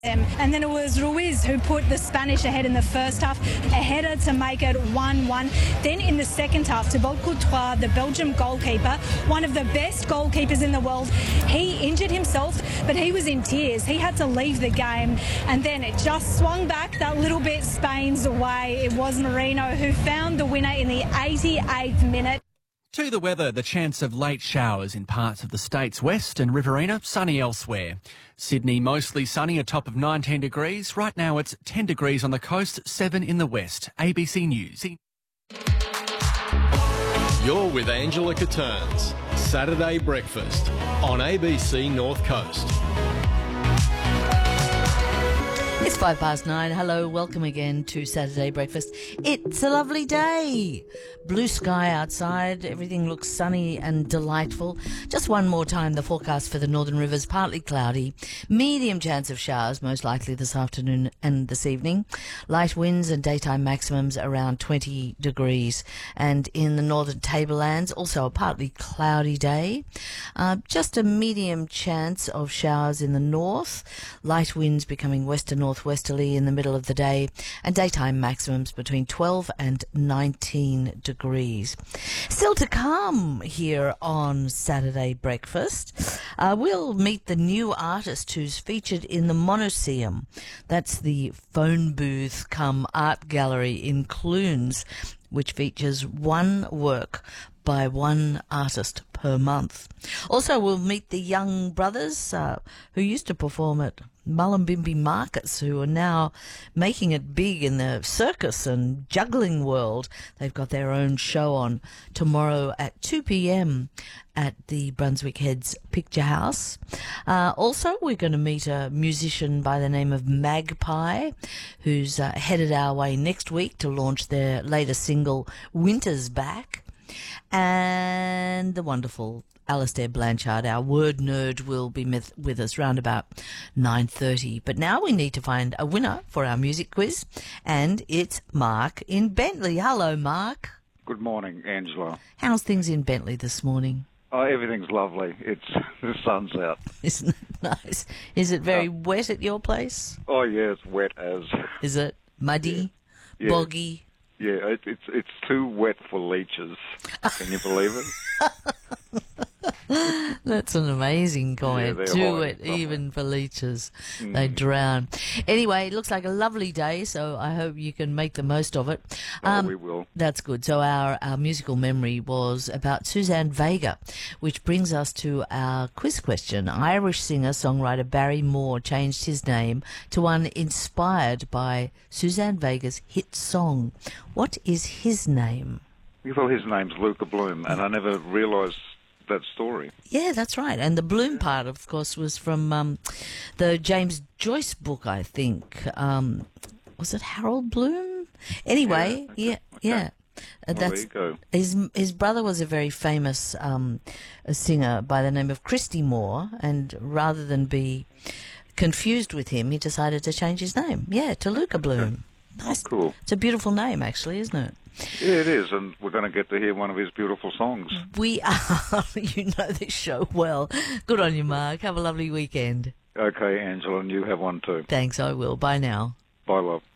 And then it was Ruiz who put the Spanish ahead in the first half, a header to make it 1-1. Then in the second half, Thibaut Courtois, the Belgium goalkeeper, one of the best goalkeepers in the world, he injured himself, but he was in tears. He had to leave the game, and then it just swung back that little bit Spain's way. It was Merino who found the winner in the 88th minute. To the weather, the chance of late showers in parts of the state's west and Riverina, sunny elsewhere. Sydney mostly sunny, a top of 19 degrees. Right now it's 10 degrees on the coast, 7 in the west. ABC News. You're with Angela Catterns. Saturday Breakfast on ABC North Coast. It's 9:05. Hello, welcome again to Saturday Breakfast. It's a lovely day. Blue sky outside, everything looks sunny and delightful. Just one more time, the forecast for the Northern Rivers, partly cloudy. Medium chance of showers, most likely this afternoon and this evening. Light winds and daytime maximums around 20 degrees. And in the Northern Tablelands, also a partly cloudy day. Just a medium chance of showers in the north. Light winds becoming west and northwesterly in the middle of the day, and daytime maximums between 12 and 19 degrees. Still to come here on Saturday Breakfast, we'll meet the new artist who's featured in the Monoceum. That's the phone booth cum art gallery in Clunes, which features one work by one artist per month. Also, we'll meet the Young Brothers who used to perform at Mullumbimby Markets, who are now making it big in the circus and juggling world. They've got their own show on tomorrow at 2 p.m. at the Brunswick Heads Picture House. Also, we're going to meet a musician by the name of Magpie, who's headed our way next week to launch their latest single, Winter's Back. And the wonderful Alistair Blanchard, our word nerd, will be with us round about 9:30. But now we need to find a winner for our music quiz, and it's Mark in Bentley. Hello, Mark. Good morning, Angela. How's things in Bentley this morning? Oh, everything's lovely. The sun's out. Isn't it nice? Is it very wet at your place? Oh, yeah, it's wet as. Is it muddy, Yeah. boggy? Yeah, it's too wet for leeches. Can you believe it? That's an amazing comment. Yeah, Do it even for leeches. They drown. Anyway, it looks like a lovely day, so I hope you can make the most of it. We will. That's good. So our musical memory was about Suzanne Vega, which brings us to our quiz question. Irish singer-songwriter Barry Moore changed his name to one inspired by Suzanne Vega's hit song. What is his name? Well, his name's Luca Bloom, and I never realised that story. Yeah, that's right. And the Bloom part, of course, was from the James Joyce book, I think. Was it Harold Bloom? Anyway, yeah. Well, there you go. His brother was a very famous a singer by the name of Christy Moore, and rather than be confused with him, he decided to change his name. Yeah, to Luca Bloom. Nice. Oh, cool. It's a beautiful name, actually, isn't it? Yeah, it is, and we're going to get to hear one of his beautiful songs. We are. You know this show well. Good on you, Mark. Have a lovely weekend. Okay, Angela, and you have one too. Thanks, I will. Bye now. Bye, love.